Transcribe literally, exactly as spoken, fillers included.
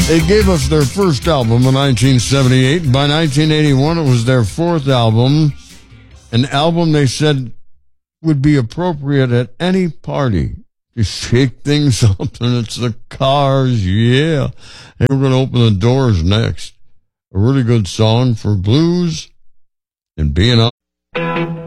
They gave us their first album in nineteen seventy-eight. By nineteen eighty-one, it was their fourth album. An album they said would be appropriate at any party to shake things up. And it's the Cars, yeah. And we're going to open the doors next. A really good song for blues and being up.